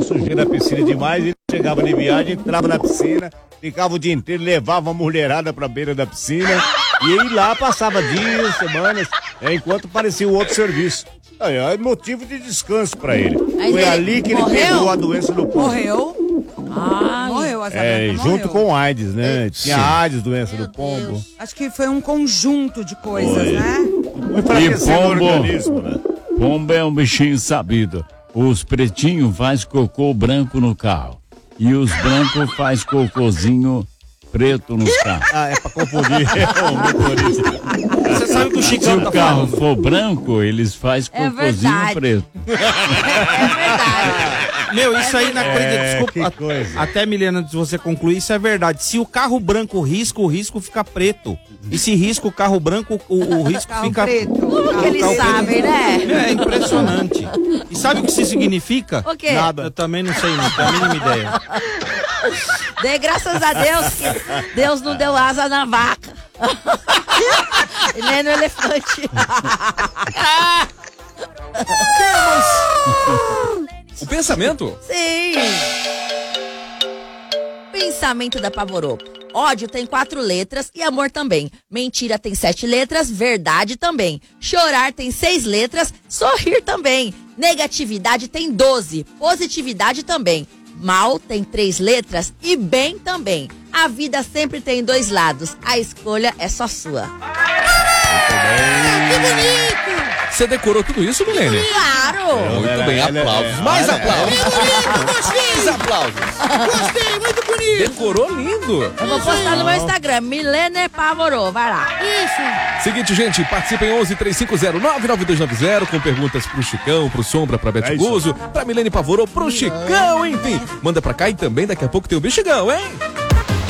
sujeira na piscina demais, ele chegava de viagem, entrava na piscina, ficava o dia inteiro, levava a mulherada pra beira da piscina, e ele lá passava dias, semanas, enquanto aparecia o outro serviço. Aí, é motivo de descanso pra ele. Aí Foi ele ali que ele pegou a doença do pombo. Morreu? Morreu, a Zaneca junto morreu. com AIDS, né? Tinha AIDS, doença do pombo. Acho que foi um conjunto de coisas, né? Enfraqueceu o organismo, né? Pombo é um bichinho sabido. Os pretinhos faz cocô branco no carro. E os brancos faz cocôzinho preto nos carros. Ah, é pra confundir o motorista. Você sabe que o Se Chicão o tá carro falando. for branco, eles faz É cocôzinho verdade. preto. É verdade. Meu, isso aí na desculpa. que coisa. Até, Milena, antes de você concluir, isso é verdade. Se o carro branco risca, o risco fica preto. E se risca o carro branco, o risco Carro fica preto. Como que eles Carro preto. sabem, né? É impressionante. E sabe o que isso significa? O quê? Nada. Eu também não sei, não tenho a mínima ideia. Dê graças a Deus que Deus não deu asa na vaca. E nem no elefante. O pensamento? Sim. Pensamento da Pavorô. Ódio tem 4 letras e amor também. Mentira tem 7 letras, verdade também. Chorar tem 6 letras, sorrir também. Negatividade tem 12, positividade também. Mal tem 3 letras e bem também. A vida sempre tem 2 lados. A escolha é só sua. Que bonito! Você decorou tudo isso, Milene? Claro! Muito bem, aplausos. Mais aplausos. Mais aplausos. Gostei, muito bonito. Decorou lindo. Eu vou postar no meu Instagram, Milene Pavorô, vai lá. Seguinte, gente, participa em 11-3509-9290 com perguntas pro Chicão, pro Sombra, pra Bete Guzzo, pra Milene Pavorô, pro Chicão, enfim. Manda pra cá e também daqui a pouco tem o Bexigão, hein?